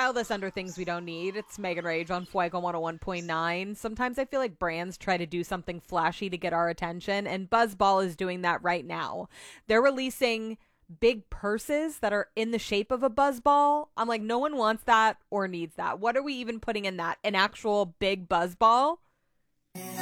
file this under things we don't need. It's Megan Rage on Fuego 101.9. Sometimes I feel like brands try to do something flashy to get our attention, and Buzzball is doing that right now. They're releasing big purses that are in the shape of a buzzball. I'm like, no one wants that or needs that. What are we even putting in that? An actual big buzzball?